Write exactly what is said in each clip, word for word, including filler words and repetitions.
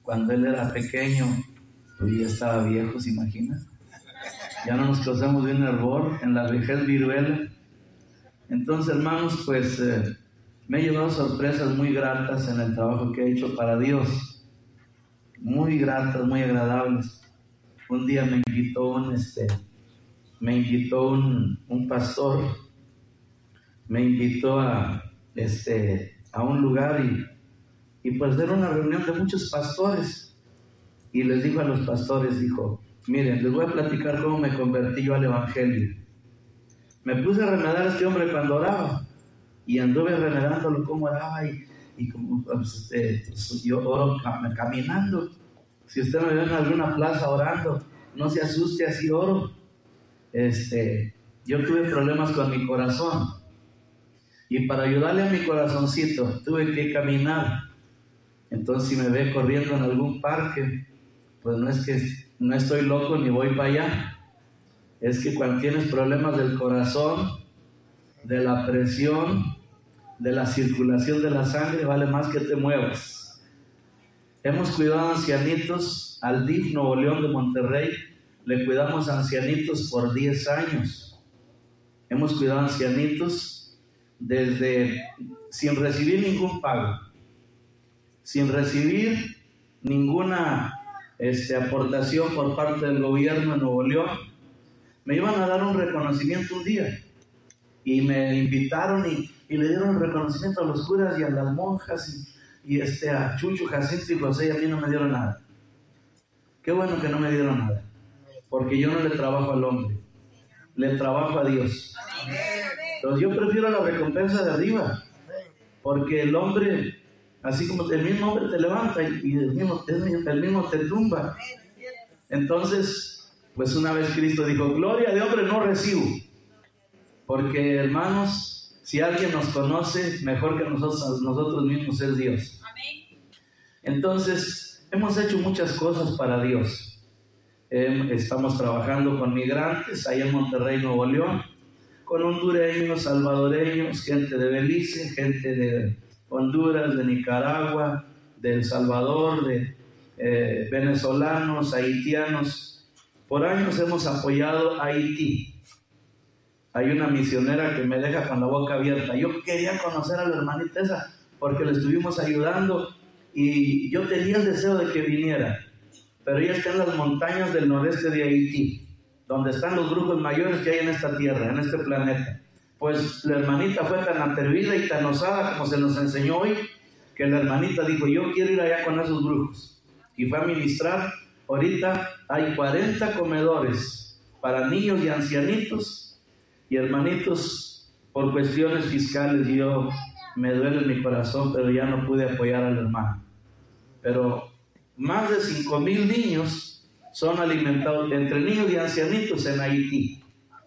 cuando él era pequeño, pues ya estaba viejo, ¿se imagina? Ya no nos causamos de un hervor, en la vejez viruela. Entonces, hermanos, pues eh, me he llevado sorpresas muy gratas en el trabajo que he hecho para Dios. Muy gratas, muy agradables. Un día me invitó un, este, me invitó un, un pastor, me invitó a, este, a un lugar y, y pues era una reunión de muchos pastores. Y les dijo a los pastores, dijo, miren, les voy a platicar cómo me convertí yo al Evangelio. Me puse a remedar a este hombre cuando oraba y anduve remedándolo cómo oraba y, y como pues, eh, yo oro caminando. Si usted me ve en alguna plaza orando, no se asuste, así oro. Este, yo tuve problemas con mi corazón y para ayudarle a mi corazoncito tuve que caminar. Entonces, si me ve corriendo en algún parque, pues no es que no estoy loco ni voy para allá. Es que cuando tienes problemas del corazón, de la presión, de la circulación de la sangre, vale más que te muevas. Hemos cuidado a ancianitos, al D I F Nuevo León de Monterrey, le cuidamos a ancianitos por diez años. Hemos cuidado a ancianitos desde, sin recibir ningún pago, sin recibir ninguna este, aportación por parte del gobierno de Nuevo León. Me iban a dar un reconocimiento un día y me invitaron y, y le dieron el reconocimiento a los curas y a las monjas y, y este, a Chucho, Jacinto y José, y a mí no me dieron nada. Qué bueno que no me dieron nada, porque yo no le trabajo al hombre, le trabajo a Dios. Entonces yo prefiero la recompensa de arriba, porque el hombre, así como el mismo hombre te levanta y el mismo, el mismo te tumba. Entonces, pues una vez Cristo dijo, gloria de hombre no recibo. Porque, hermanos, si alguien nos conoce, mejor que nosotros, nosotros mismos es Dios. Amén. Entonces, hemos hecho muchas cosas para Dios. Eh, estamos trabajando con migrantes, ahí en Monterrey, Nuevo León, con hondureños, salvadoreños, gente de Belice, gente de Honduras, de Nicaragua, de El Salvador, de eh, venezolanos, haitianos. Por años hemos apoyado a Haití. Hay una misionera que me deja con la boca abierta. Yo quería conocer a la hermanita esa porque le estuvimos ayudando y yo tenía el deseo de que viniera. Pero ella está en las montañas del noreste de Haití, donde están los grupos mayores que hay en esta tierra, en este planeta. Pues la hermanita fue tan atrevida y tan osada como se nos enseñó hoy, que la hermanita dijo, yo quiero ir allá con esos brujos. Y fue a ministrar. Ahorita hay cuarenta comedores para niños y ancianitos y hermanitos. Por cuestiones fiscales yo me duele mi corazón, pero ya no pude apoyar al hermano. Pero más de cinco mil niños son alimentados entre niños y ancianitos en Haití.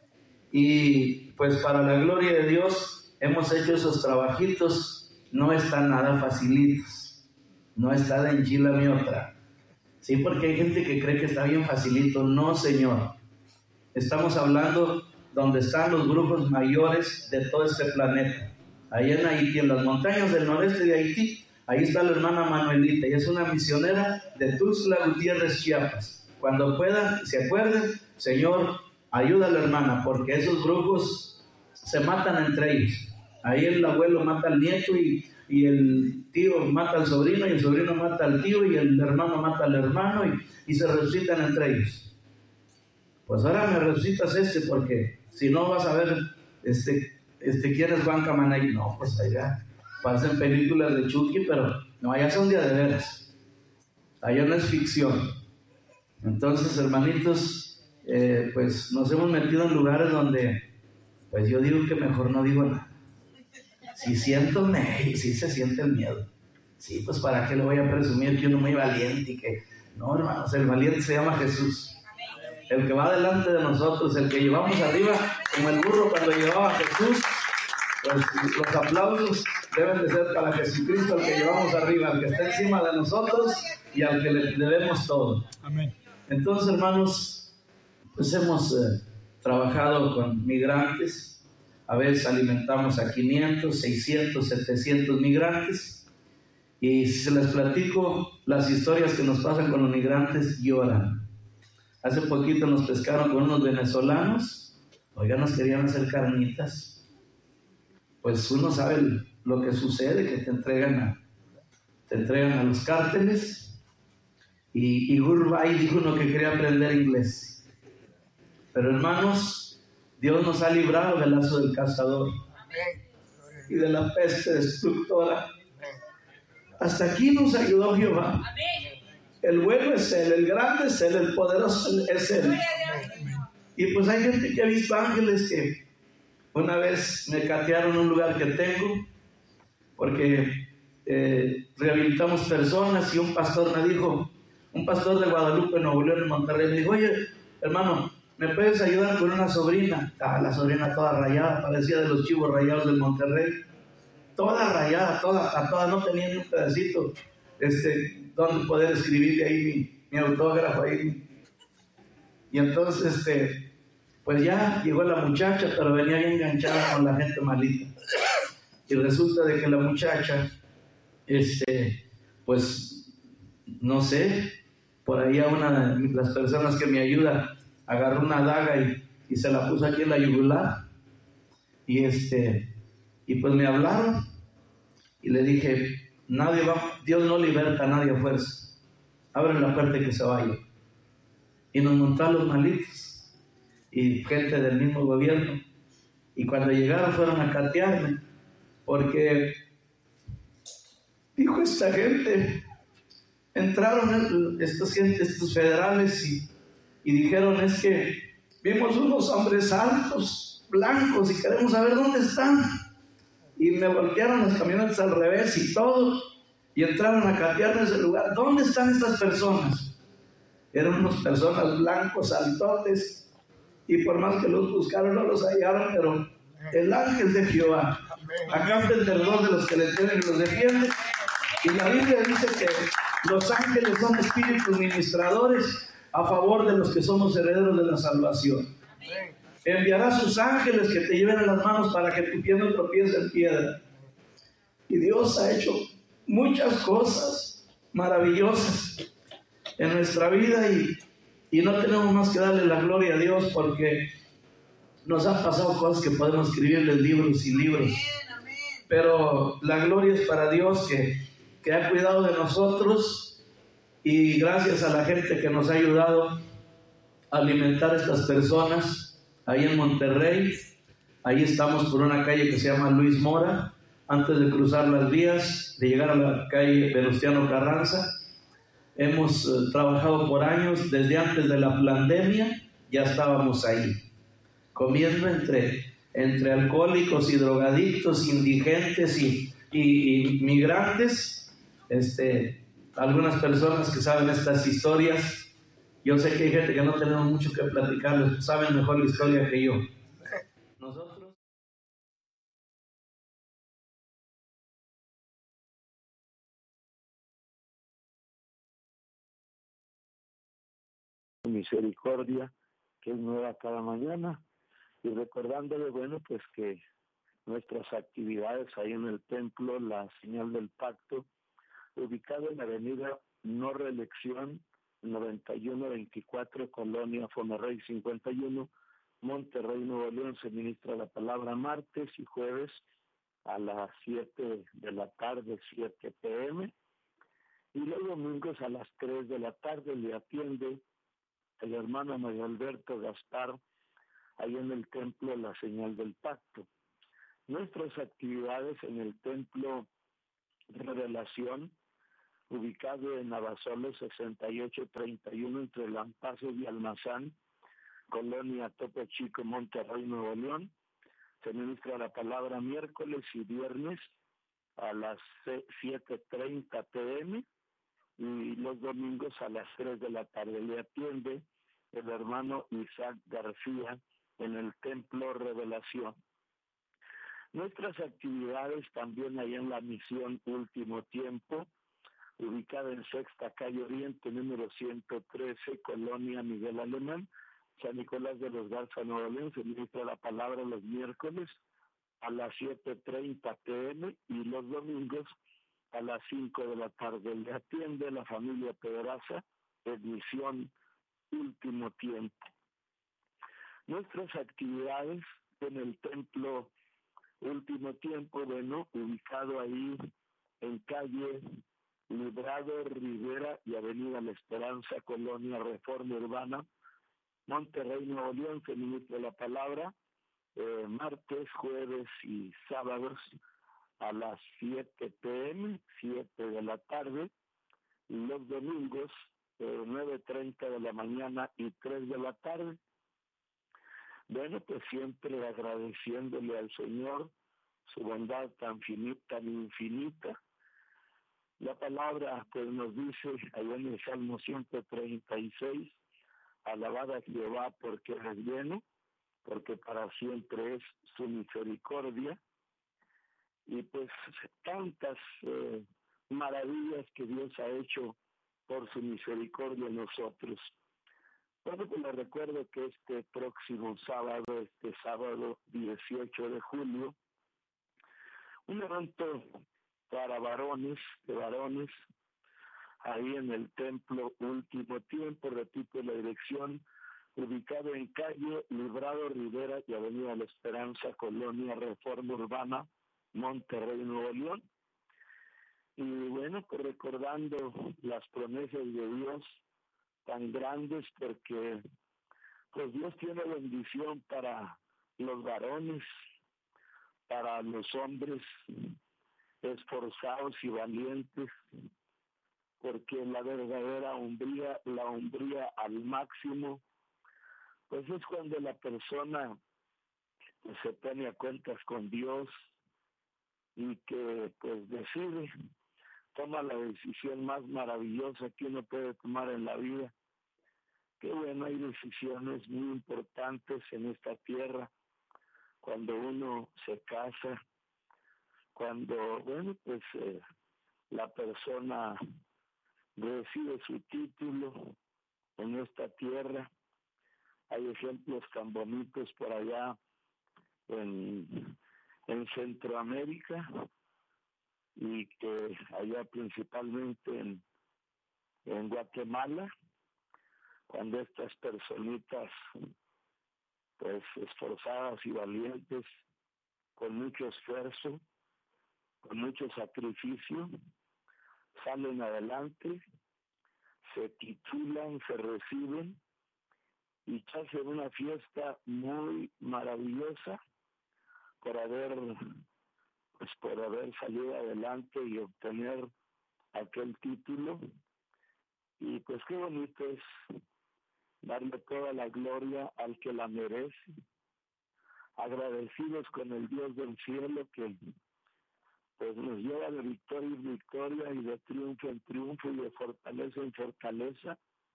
Y pues para la gloria de Dios hemos hecho esos trabajitos. No están nada facilitos, no está de enchila mi otra. Sí, porque hay gente que cree que está bien facilito. No, señor. Estamos hablando donde están los grupos mayores de todo este planeta. Ahí en Haití, en las montañas del noreste de Haití, ahí está la hermana Manuelita. Ella es una misionera de Tuxtla Gutiérrez, Chiapas. Cuando puedan, se acuerden, Señor, ayuda a la hermana, porque esos grupos se matan entre ellos. Ahí el abuelo mata al nieto y... y el tío mata al sobrino, y el sobrino mata al tío, y el hermano mata al hermano, y, y se resucitan entre ellos. Pues ahora me resucitas este, porque si no vas a ver este, este, ¿quién es Juan Camanay? No, pues allá pasan películas de Chucky, pero no, allá son día de veras. Allá no es ficción. Entonces, hermanitos, eh, pues nos hemos metido en lugares donde, pues yo digo que mejor no digo nada. Si siento, me, si se siente el miedo. Sí, pues para qué le voy a presumir que uno es muy valiente y que... No, hermanos, el valiente se llama Jesús. El que va delante de nosotros, el que llevamos arriba, como el burro cuando llevaba a Jesús. Pues los aplausos deben de ser para Jesucristo, el que llevamos arriba, el que está encima de nosotros y al que le debemos todo. Amén. Entonces, hermanos, pues hemos eh, trabajado con migrantes. A veces alimentamos a quinientos, seiscientos, setecientos migrantes Y si se les platico las historias que nos pasan con los migrantes, lloran. Hace poquito nos pescaron con unos venezolanos, oigan, nos querían hacer carnitas. Pues uno sabe lo que sucede, que te entregan a, te entregan a los cárteles. Y, y Gurbay dijo uno que quería aprender inglés. Pero hermanos, Dios nos ha librado del lazo del cazador y de la peste destructora. Hasta aquí nos ayudó Jehová. El bueno es Él, el grande es Él, el poderoso es Él. Y pues hay gente que ha visto ángeles que una vez me catearon en un lugar que tengo, porque eh, rehabilitamos personas, y un pastor me dijo, un pastor de Guadalupe, Nuevo León, en Monterrey, me dijo, oye, hermano, ¿me puedes ayudar con una sobrina? Ah, la sobrina toda rayada, parecía de los chivos rayados del Monterrey. Toda rayada, toda, a toda, no tenía ni un pedacito este, donde poder escribirle ahí mi, mi autógrafo ahí. Y entonces, este, pues ya llegó la muchacha, pero venía bien enganchada con la gente malita. Y resulta de que la muchacha, este, pues, no sé, por ahí a una de las personas que me ayudan, agarró una daga y, y se la puso aquí en la yugular. Y este, y pues me hablaron. Y le dije, nadie va, Dios no liberta a nadie a fuerza. Abre la puerta y que se vaya. Y nos montó a los malitos y gente del mismo gobierno. Y cuando llegaron fueron a catearme, porque dijo esta gente, entraron estos, estos federales y, y dijeron, es que vimos unos hombres altos, blancos, y queremos saber dónde están. Y me voltearon las camionetas al revés y todo, y entraron a catearme ese lugar. ¿Dónde están estas personas? Eran unas personas blancos, altotes, y por más que los buscaron no los hallaron, pero el ángel de Jehová acampa alrededor de los que le tienen y los defiende. Y la Biblia dice que los ángeles son espíritus ministradores a favor de los que somos herederos de la salvación. Enviará sus ángeles que te lleven en las manos para que tu pie no tropiece en piedra. Y Dios ha hecho muchas cosas maravillosas en nuestra vida, y, y no tenemos más que darle la gloria a Dios, porque nos han pasado cosas que podemos escribirles libros y libros. Pero la gloria es para Dios, que, que ha cuidado de nosotros, y gracias a la gente que nos ha ayudado a alimentar a estas personas. Ahí en Monterrey, ahí estamos por una calle que se llama Luis Mora, antes de cruzar las vías, de llegar a la calle Venustiano Carranza. Hemos eh, trabajado por años, desde antes de la pandemia, ya estábamos ahí, comiendo entre, entre alcohólicos y drogadictos, indigentes y, y, y migrantes. Este, algunas personas que saben estas historias, yo sé que hay gente que no tenemos mucho que platicarles, saben mejor la historia que yo. Nosotros. Misericordia, que es nueva cada mañana, y recordándole, bueno, pues que nuestras actividades ahí en el templo, la señal del pacto, ubicado en la avenida No Reelección, noventa y uno veinticuatro, Colonia Fomerrey cincuenta y uno, Monterrey, Nuevo León. Se ministra la palabra martes y jueves a las siete de la tarde, siete pe eme, y los domingos a las tres de la tarde le atiende el hermano Mario Alberto Gaspar, ahí en el templo La Señal del Pacto. Nuestras actividades en el templo Revelación, ubicado en Navasolo sesenta y ocho treinta y uno, entre Lampazos y Almazán, Colonia Topo Chico, Monterrey, Nuevo León. Se ministra la palabra miércoles y viernes a las siete treinta pe eme, y los domingos a las tres de la tarde. Le atiende el hermano Isaac García en el templo Revelación. Nuestras actividades también ahí en la misión Último Tiempo, ubicada en Sexta Calle Oriente, número ciento trece, Colonia Miguel Alemán, San Nicolás de los Garza, Nuevo León. Se ministra la palabra los miércoles a las siete treinta pe eme, y los domingos a las cinco de la tarde. Le atiende la familia Pedraza, edición Último Tiempo. Nuestras actividades en el templo Último Tiempo, bueno, ubicado ahí en calle Librado Rivera y Avenida La Esperanza, Colonia Reforma Urbana, Monterrey, Nuevo León. Se ministra la palabra eh, martes, jueves y sábados a las siete pe eme, siete de la tarde, y los domingos eh, nueve treinta de la mañana y tres de la tarde. Bueno, pues siempre agradeciéndole al Señor su bondad tan finita, tan infinita. La palabra pues nos dice allá en el Salmo ciento treinta y seis, alabad a Jehová porque es bueno, porque para siempre es su misericordia. Y pues tantas eh, maravillas que Dios ha hecho por su misericordia en nosotros. Bueno, pues les recuerdo que este próximo sábado, este sábado dieciocho de julio, un evento para varones, de varones, ahí en el templo Último Tiempo, repito la dirección, ubicado en calle Librado Rivera y Avenida La Esperanza, Colonia Reforma Urbana, Monterrey, Nuevo León. Y bueno, pues recordando las promesas de Dios tan grandes, porque pues Dios tiene bendición para los varones, para los hombres esforzados y valientes, porque la verdadera hombría, la hombría al máximo, pues es cuando la persona pues, se pone a cuentas con Dios y que pues decide, toma la decisión más maravillosa que uno puede tomar en la vida. Qué bueno, hay decisiones muy importantes en esta tierra, cuando uno se casa, cuando, bueno, pues eh, la persona recibe su título en esta tierra. Hay ejemplos tan bonitos por allá en, en Centroamérica y que allá principalmente en, en Guatemala, cuando estas personitas pues esforzadas y valientes, con mucho esfuerzo, con mucho sacrificio, salen adelante, se titulan, se reciben y hacen una fiesta muy maravillosa por haber, pues por haber salido adelante y obtener aquel título. Y pues qué bonito es darle toda la gloria al que la merece, agradecidos con el Dios del cielo que pues nos lleva de victoria en victoria y de triunfo en triunfo y de fortaleza en fortaleza,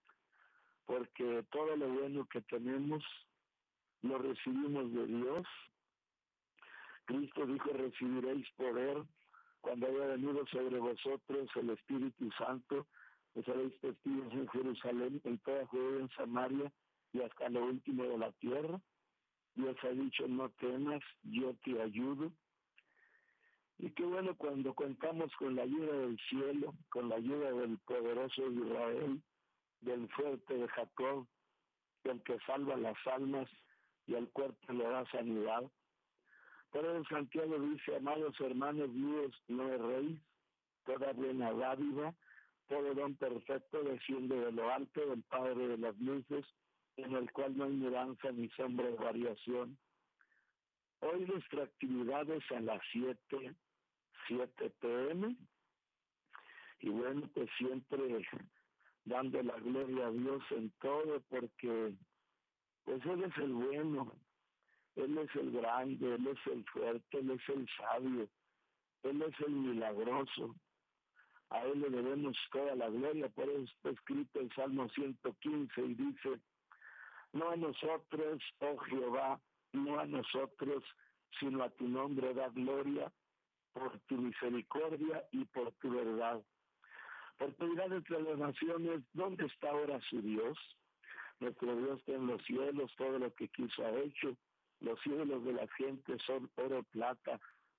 porque todo lo bueno que tenemos lo recibimos de Dios. Cristo dijo: recibiréis poder cuando haya venido sobre vosotros el Espíritu Santo, pues seréis testigos en Jerusalén, en toda Judea, en Samaria y hasta lo último de la tierra. Dios ha dicho: no temas, yo te ayudo. Y qué bueno cuando contamos con la ayuda del cielo, con la ayuda del poderoso Israel, del fuerte de Jacob, del que salva las almas y al cuerpo le da sanidad. Pero en Santiago dice: amados hermanos míos, no erréis, toda buena dádiva, todo don perfecto desciende de lo alto, del Padre de las luces, en el cual no hay mudanza ni sombra de variación. Hoy nuestra actividad es a las siete pe eme y bueno, pues siempre dando la gloria a Dios en todo, porque pues Él es el bueno, Él es el grande, Él es el fuerte, Él es el sabio, Él es el milagroso. A Él le debemos toda la gloria. Por eso está escrito el Salmo ciento quince y dice: no a nosotros, oh Jehová, no a nosotros, sino a tu nombre da gloria, por tu misericordia y por tu verdad. Por tu verdad entre las naciones, ¿dónde está ahora su Dios? Nuestro Dios está en los cielos, todo lo que quiso ha hecho. Los cielos de la gente son oro, plata,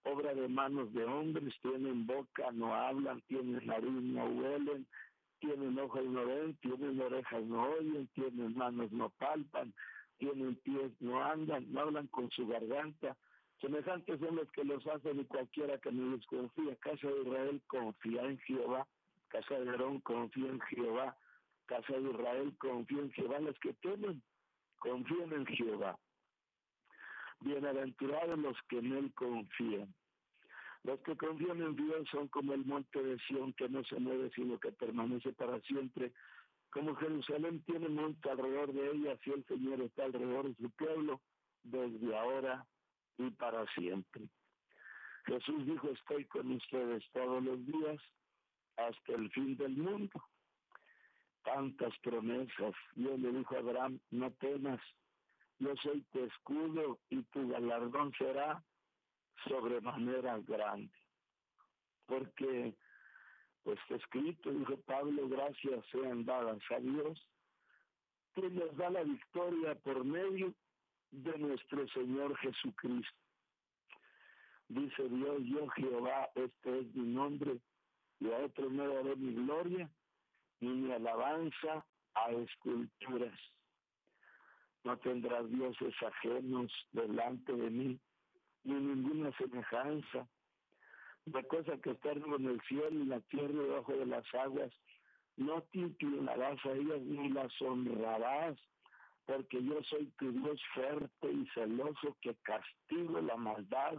obra de manos de hombres, tienen boca, no hablan, tienen nariz, no huelen, tienen ojos, no ven, tienen orejas, no oyen, tienen manos, no palpan, tienen pies, no andan, no hablan con su garganta. Semejantes son los que los hacen y cualquiera que no les confía. Casa de Israel confía en Jehová, casa de Aarón confía en Jehová, casa de Israel confía en Jehová. Los que temen, confían en Jehová. Bienaventurados los que en él confían. Los que confían en Dios son como el monte de Sión, que no se mueve, sino que permanece para siempre. Como Jerusalén tiene monte alrededor de ella, así el Señor está alrededor de su pueblo, desde ahora y para siempre. Jesús dijo, estoy con ustedes todos los días, hasta el fin del mundo. Tantas promesas. Dios le dijo a Abraham, no temas, yo soy tu escudo y tu galardón será sobremanera grande. Porque, pues está escrito, dijo Pablo, gracias sean dadas a Dios, que nos da la victoria por medio de nuestro Señor Jesucristo. Dice Dios, yo Jehová, este es mi nombre, y a otro no daré mi gloria, ni mi alabanza a esculturas. No tendrás dioses ajenos delante de mí, ni ninguna semejanza, de cosa que está en el cielo y la tierra y debajo de las aguas. No te inclinarás a ellas ni las honrarás, porque yo soy tu Dios fuerte y celoso, que castigo la maldad.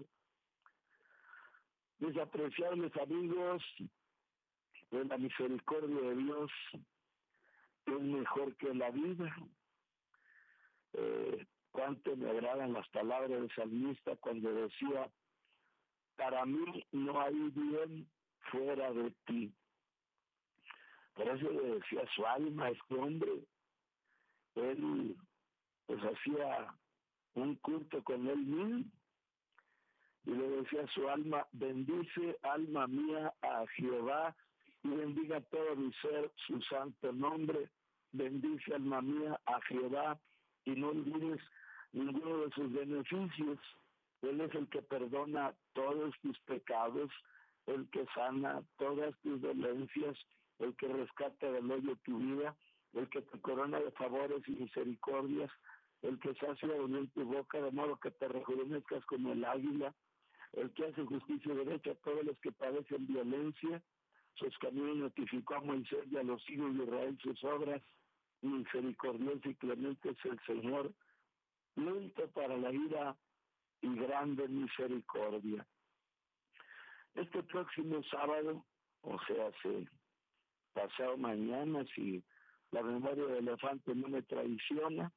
Mis apreciables amigos, de la misericordia de Dios es mejor que la vida. Eh, cuánto me agradan las palabras del salmista cuando decía, para mí no hay bien fuera de ti. Por eso le decía a su alma, este hombre, él pues hacía un culto con él mismo, y le decía a su alma, bendice alma mía a Jehová, y bendiga todo mi ser su santo nombre. Bendice alma mía a Jehová, y no olvides ninguno de sus beneficios. Él es el que perdona todos tus pecados, el que sana todas tus dolencias, el que rescata del hoyo tu vida, el que te corona de favores y misericordias, el que sacia en tu boca de modo que te rejuvenezcas como el águila, el que hace justicia y derecha a todos los que padecen violencia. Sus caminos notificó a Moisés y a los hijos de Israel sus obras. Misericordioso y clemente es el Señor, lento para la ira y grande misericordia. Este próximo sábado, o sea, se pasado mañana, si la memoria del elefante no me traiciona,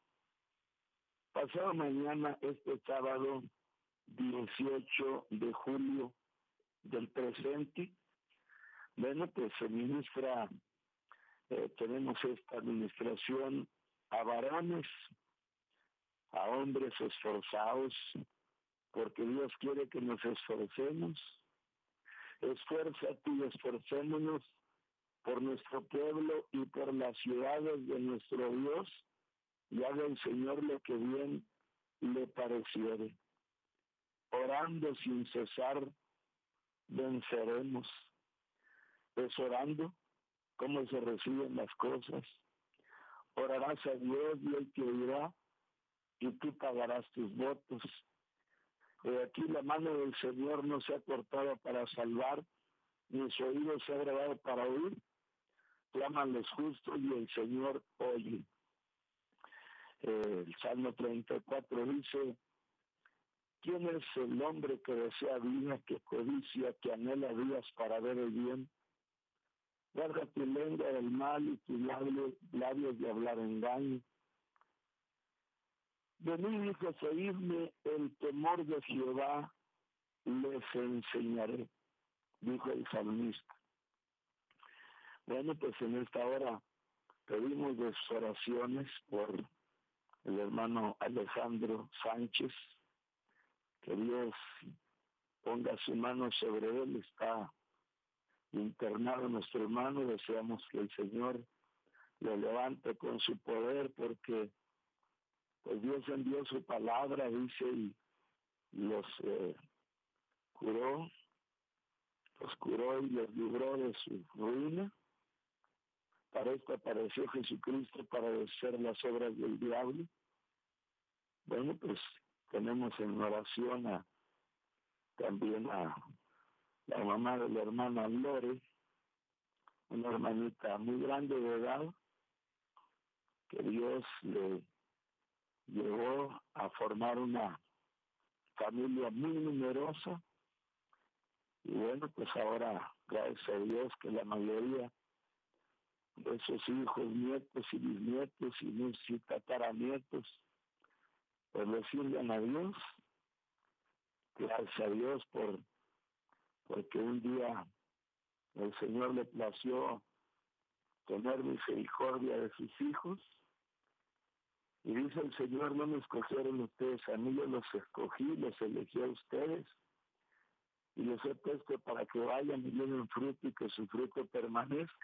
pasado mañana, este sábado dieciocho de julio del presente, bueno, pues se ministra, eh, tenemos esta administración a varones, a hombres esforzados, porque Dios quiere que nos esforcemos. Esfuérzate y esforcémonos por nuestro pueblo y por las ciudades de nuestro Dios, y haga el Señor lo que bien le pareciere. Orando sin cesar, venceremos. Es orando cómo se reciben las cosas. Orarás a Dios y Él te oirá, y tú pagarás tus votos. De aquí la mano del Señor no se ha cortado para salvar, ni su oído se ha grabado para oír. Claman los justos y el Señor oye. Eh, el Salmo treinta y cuatro dice, ¿quién es el hombre que desea vida, que codicia, que anhela días para ver el bien? Guarda tu lengua del mal y tus labios, labios de hablar engaño. Venid, hijos, oídme, el temor de Jehová les enseñaré, dijo el salmista. Bueno, pues en esta hora pedimos de sus oraciones por el hermano Alejandro Sánchez, que Dios ponga su mano sobre él. Está internado nuestro hermano, deseamos que el Señor lo levante con su poder, porque pues Dios envió su palabra, dice, y los eh, curó, los curó y los libró de su ruina. Para esto apareció Jesucristo para deshacer las obras del diablo. Bueno, pues tenemos en oración a, también a la mamá de la hermana Lore, una hermanita muy grande de edad, que Dios le llevó a formar una familia muy numerosa. Y bueno, pues ahora, gracias a Dios, que la mayoría de esos hijos, nietos y bisnietos y, y tataranietos, pues le sirven a Dios. Gracias a Dios por porque un día el Señor le plació tener misericordia de sus hijos. Y dice el Señor, no me escogieron ustedes a mí, yo los escogí, los elegí a ustedes. Y les he puesto para que vayan y lleven fruto y que su fruto permanezca.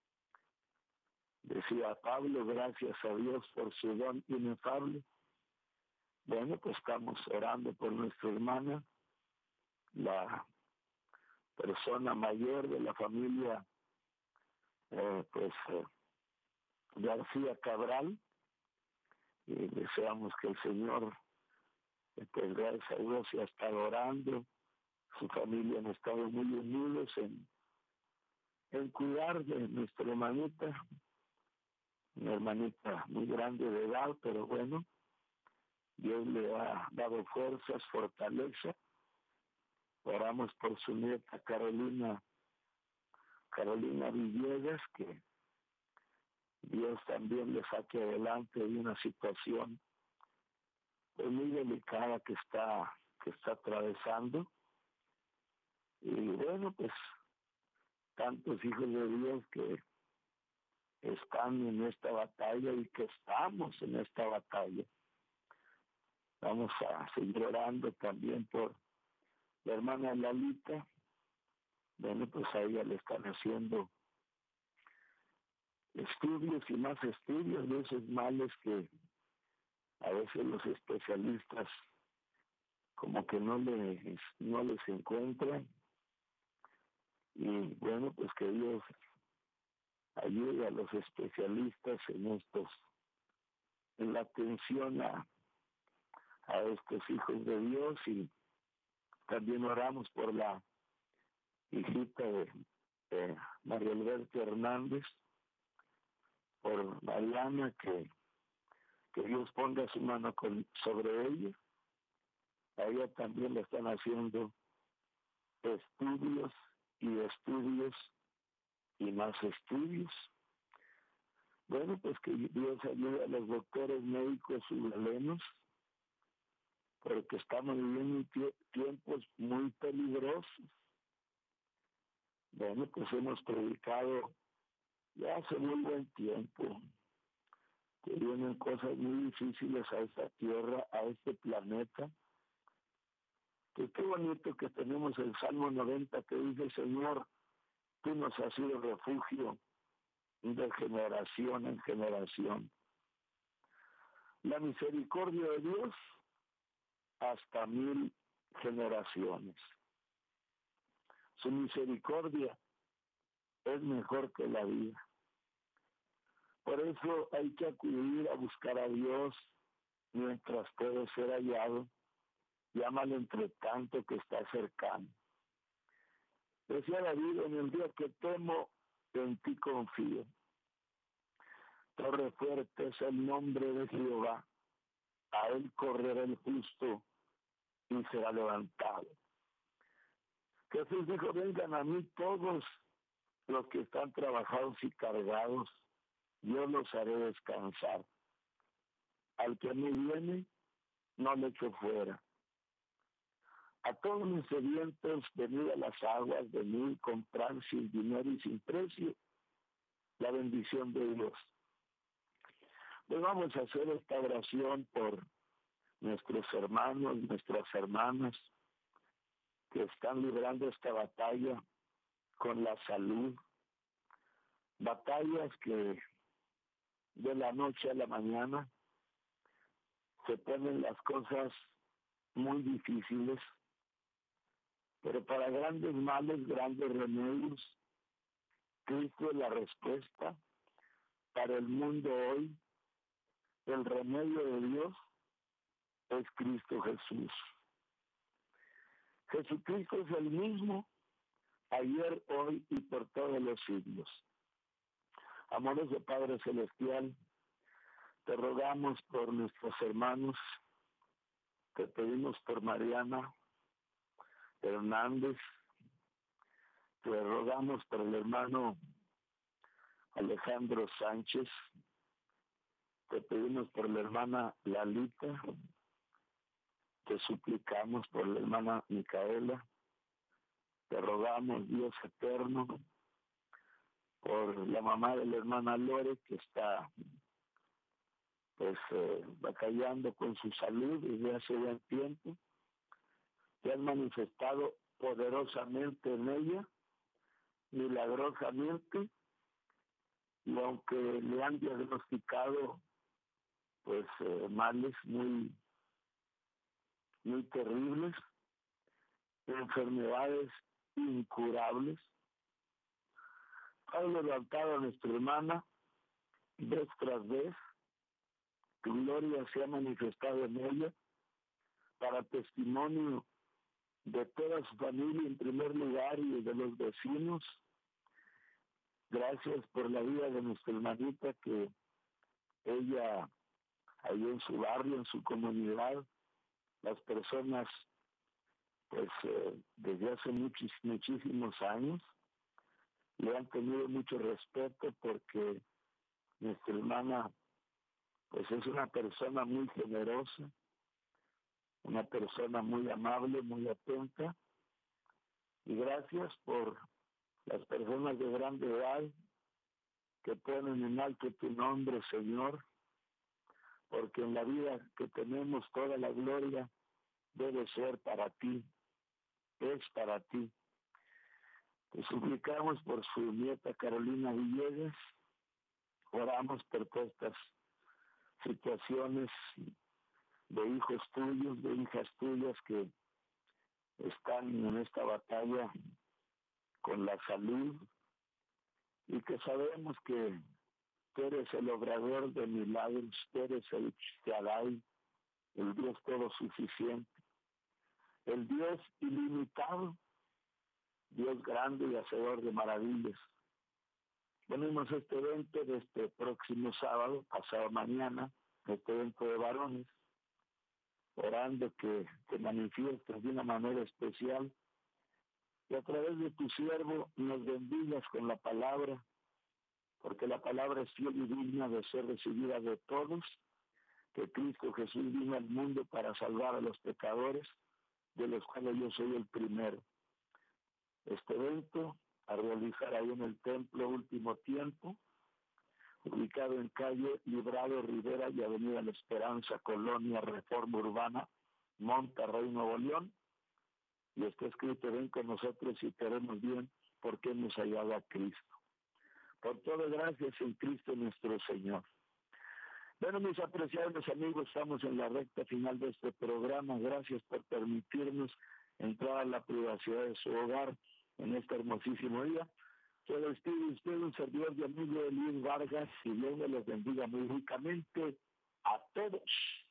Decía Pablo, gracias a Dios por su don inefable. Bueno, pues estamos orando por nuestra hermana, la persona mayor de la familia, eh, pues eh, García Cabral, y deseamos que el Señor, eh, pues gracias a Dios, ya está orando. Su familia han estado muy unidos en, en cuidar de nuestra hermanita, una hermanita muy grande de edad, pero bueno, Dios le ha dado fuerzas, fortaleza. Oramos por su nieta Carolina, Carolina Villegas, que Dios también le saque adelante de una situación pues, muy delicada que está, que está atravesando. Y bueno, pues tantos hijos de Dios que están en esta batalla y que estamos en esta batalla. Vamos a seguir orando también por la hermana Lalita. Bueno, pues a ella le están haciendo estudios y más estudios de esos males que a veces los especialistas como que no les, no les encuentran. Y bueno, pues que Dios ayude a los especialistas en estos, en la atención a, a estos hijos de Dios. Y también oramos por la hijita de, de María Alberto Hernández, por Mariana, que, que Dios ponga su mano con, sobre ella. A ella también le están haciendo estudios y estudios y más estudios. Bueno, pues que Dios ayude a los doctores médicos ciudadanos, porque estamos viviendo tiempos muy peligrosos. Bueno, pues hemos predicado ya hace muy buen tiempo que vienen cosas muy difíciles a esta tierra, a este planeta. Que qué bonito que tenemos el Salmo noventa que dice, Señor, tú nos has sido refugio de generación en generación. La misericordia de Dios hasta mil generaciones. Su misericordia es mejor que la vida. Por eso hay que acudir a buscar a Dios mientras puede ser hallado. Llámalo entre tanto que está cercano. Decía David, en el día que temo, en ti confío. Torre fuerte es el nombre de Jehová. A él correrá el justo y será levantado. Jesús dijo, vengan a mí todos los que están trabajados y cargados, yo los haré descansar. Al que a mí viene, no le echo fuera. A todos mis sedientos, venid a las aguas, venid comprar sin dinero y sin precio la bendición de Dios. Pues vamos a hacer esta oración por nuestros hermanos, nuestras hermanas que están librando esta batalla con la salud. Batallas que de la noche a la mañana se ponen las cosas muy difíciles. Pero para grandes males, grandes remedios, Cristo es la respuesta. Para el mundo hoy, el remedio de Dios es Cristo Jesús. Jesucristo es el mismo ayer, hoy y por todos los siglos. Amoroso Padre Celestial, te rogamos por nuestros hermanos, te pedimos por Mariana Hernández, te rogamos por el hermano Alejandro Sánchez, te pedimos por la hermana Lalita, te suplicamos por la hermana Micaela, te rogamos, Dios eterno, por la mamá de la hermana Lore, que está pues eh, batallando con su salud desde hace buen tiempo. Te has manifestado poderosamente en ella, milagrosamente, y aunque le han diagnosticado pues eh, males muy, muy terribles, enfermedades incurables, has levantado a nuestra hermana vez tras vez, tu gloria se ha manifestado en ella para testimonio de toda su familia en primer lugar y de los vecinos. Gracias por la vida de nuestra hermanita, que ella, ahí en su barrio, en su comunidad, las personas, pues eh, desde hace muchis, muchísimos años, le han tenido mucho respeto porque nuestra hermana, pues es una persona muy generosa, una persona muy amable, muy atenta, y gracias por las personas de grande edad que ponen en alto tu nombre, Señor, porque en la vida que tenemos toda la gloria debe ser para ti, es para ti. Te suplicamos por su nieta Carolina Villegas, oramos por todas estas situaciones de hijos tuyos, de hijas tuyas que están en esta batalla con la salud, y que sabemos que tú eres el obrador de milagros, tú eres el Shaddai, el Dios todo suficiente, el Dios ilimitado, Dios grande y hacedor de maravillas. Venimos a este evento de este próximo sábado, pasado mañana, este evento de varones, orando que te manifiestes de una manera especial y a través de tu siervo nos bendigas con la palabra, porque la palabra es fiel y digna de ser recibida de todos, que Cristo Jesús vino al mundo para salvar a los pecadores, de los cuales yo soy el primero. Este evento a realizar ahí en el Templo Último Tiempo, ubicado en calle Librado Rivera y Avenida La Esperanza, Colonia Reforma Urbana, Monterrey, Nuevo León, y está escrito: ven con nosotros y te haremos bien, porque hemos hallado a Cristo. Por todo, gracias en Cristo nuestro Señor. Bueno, mis apreciados amigos, estamos en la recta final de este programa. Gracias por permitirnos entrar a la privacidad de su hogar en este hermosísimo día. Se despide usted, un servidor y amigo de Luis Vargas, y Dios me los bendiga muy ricamente a todos.